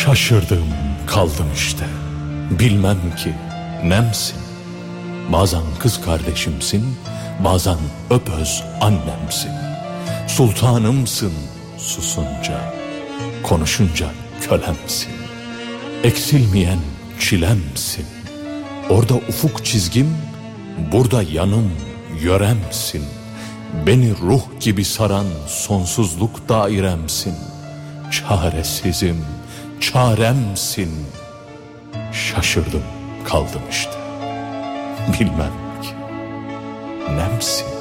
Şaşırdım kaldım işte. Bilmem ki nemsin. Bazen kız kardeşimsin, bazen öpöz annemsin. Sultanımsın susunca, konuşunca kölemsin. Eksilmeyen çilemsin. Orada ufuk çizgim, burada yanım yöremsin. Beni ruh gibi saran sonsuzluk dairemsin. Çaresizim, çaremsin. Şaşırdım kaldım işte. Bilmem ki nemsin.